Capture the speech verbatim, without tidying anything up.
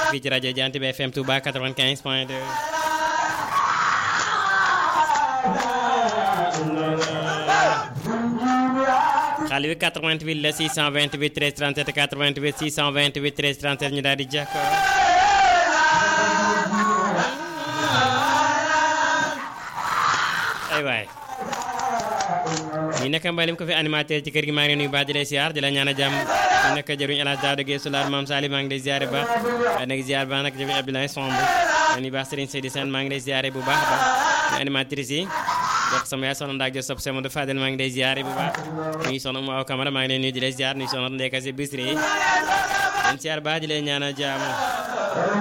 fii ci rajo Jant bi F M Touba quatre-vingt-quinze point deux. xale bi quatre-vingt-huit la six cent vingt-huit treize trente-sept quatre-vingt-huit six cent vingt-huit treize trente-sept ñu daal di jàkko ay waay ñi nekk mbalim ko fi animateur ci kër gi maa ngi leen nuyu baax di lay ziar di la ñaan a jàmm ñu nekk jëruñ El Hadj Daouda Gueye Soulaar Mame Sali maa ngi lay ziare ba nag ziar ba nag jëfi Abdoulaye Somb ñu baax Serigne Seydi Sène maa ngi lay ziare bu baax ba ñu animatrice yi jox sama yaay soxna Ndak Diop Sopp Sama du Fadel maa ngi lay ziare bu baax nuyu soxna Mouaw Camara maa ngi lay nuyu di lay ziar nuyu soxna Ndeka si Bisri leen ziar baax di lay ñaan a jàmm